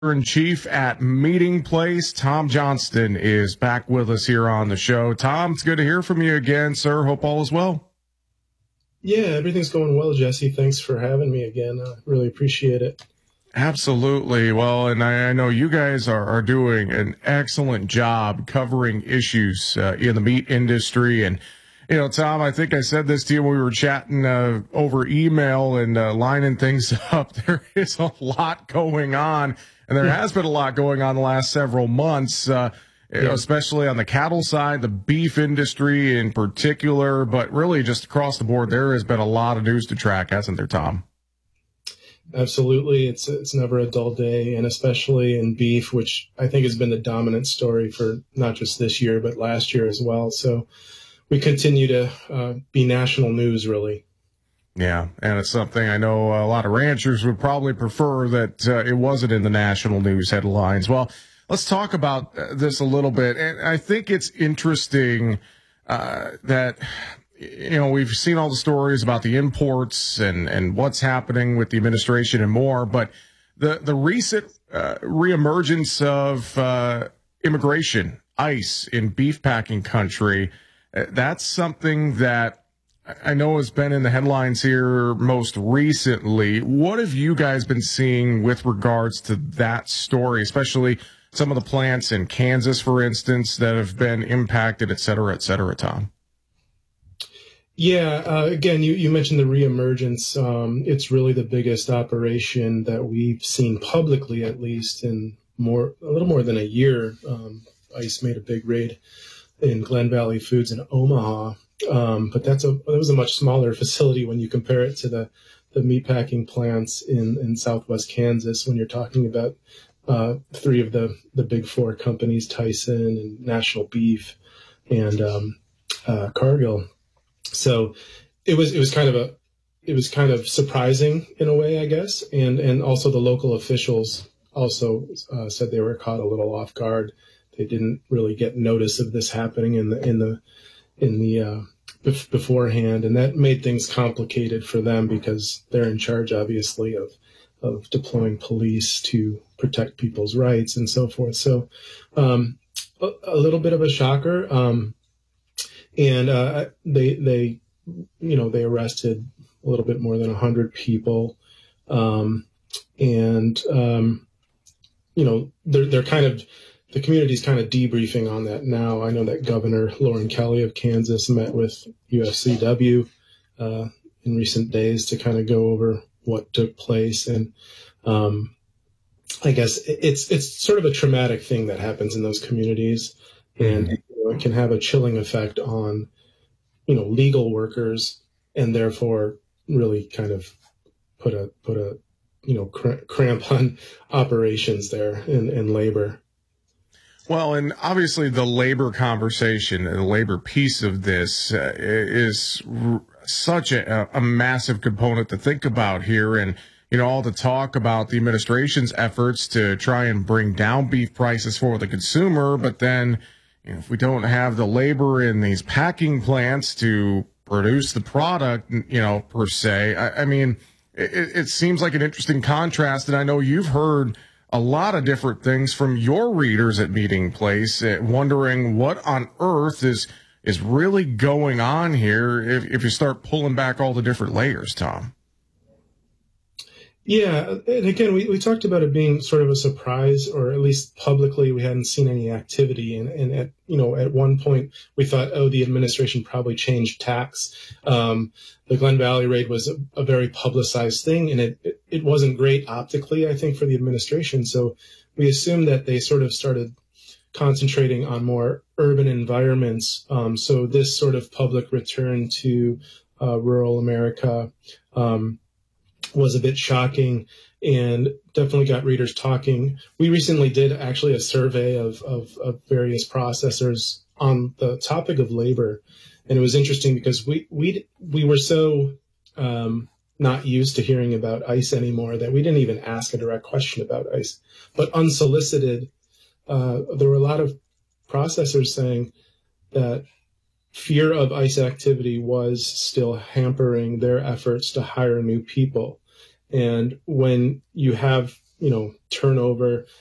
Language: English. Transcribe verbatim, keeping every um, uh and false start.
in chief at Meeting Place. Tom Johnston is back with us here on the show. Tom, it's good to hear from you again, sir. Hope all is well. Yeah, everything's going well, Jesse. Thanks for having me again. I really appreciate it. Absolutely. Well, and I, I know you guys are, are doing an excellent job covering issues uh, in the meat industry. And, you know, Tom, I think I said this to you when we were chatting uh, over email and uh, lining things up. There is a lot going on, and there has been a lot going on the last several months, uh, yeah. especially on the cattle side, the beef industry in particular, but really just across the board. There has been a lot of news to track, hasn't there, Tom? Absolutely. It's it's never a dull day, and especially in beef, which I think has been the dominant story for not just this year, but last year as well. So we continue to uh, be national news, really. Yeah, and it's something I know a lot of ranchers would probably prefer that uh, it wasn't in the national news headlines. Well, let's talk about this a little bit. And I think it's interesting uh, that, you know, we've seen all the stories about the imports and, and what's happening with the administration and more, but the, the recent uh, reemergence of uh, immigration, ICE, in beef packing country, uh, that's something that I know has been in the headlines here most recently. What have you guys been seeing with regards to that story, especially some of the plants in Kansas, for instance, that have been impacted, et cetera, et cetera, Tom? Yeah, uh, again, you, you mentioned the reemergence. Um, it's really the biggest operation that we've seen publicly, at least, in more a little more than a year. Um, ICE made a big raid in Glen Valley Foods in Omaha. Um, but that's a that was a much smaller facility when you compare it to the, the meatpacking plants in, in southwest Kansas, when you're talking about uh, three of the, the big four companies, Tyson and National Beef and um, uh, Cargill. So it was it was kind of a it was kind of surprising in a way, I guess, and and also the local officials also uh, said they were caught a little off guard. They didn't really get notice of this happening in the in the in the uh, bef- beforehand, and that made things complicated for them because they're in charge, obviously, of of deploying police to protect people's rights and so forth. So um, a, a little bit of a shocker, um, and uh, they they you know they arrested a little bit more than a hundred people, um, and um, you know they're they're kind of the community's kind of debriefing on that now. I know that Governor Lauren Kelly of Kansas met with U F C W uh, in recent days to kind of go over what took place. And um, I guess it's it's sort of a traumatic thing that happens in those communities. And you know, it can have a chilling effect on, you know, legal workers, and therefore really kind of put a, put a you know, cr- cramp on operations there and, and labor. Well, and obviously the labor conversation and the labor piece of this uh, is r- such a, a massive component to think about here. And, you know, all the talk about the administration's efforts to try and bring down beef prices for the consumer. But then, you know, if we don't have the labor in these packing plants to produce the product, you know, per se, I, I mean, it, it seems like an interesting contrast. And I know you've heard a lot of different things from your readers at Meeting Place, uh, wondering what on earth is is really going on here if, if you start pulling back all the different layers, Tom. Yeah, and again, we, we talked about it being sort of a surprise, or at least publicly we hadn't seen any activity. And, and at, you know, at one point we thought, oh, the administration probably changed tacks. Um, the Glen Valley raid was a, a very publicized thing, and it, it, it wasn't great optically, I think, for the administration. So we assumed that they sort of started concentrating on more urban environments. Um, so this sort of public return to uh, rural America, um, was a bit shocking and definitely got readers talking. We recently did actually a survey of, of, of various processors on the topic of labor. And it was interesting because we, we, we were so um, not used to hearing about ICE anymore that we didn't even ask a direct question about ICE. But unsolicited, uh, there were a lot of processors saying that fear of ICE activity was still hampering their efforts to hire new people. And when you have you know, turnover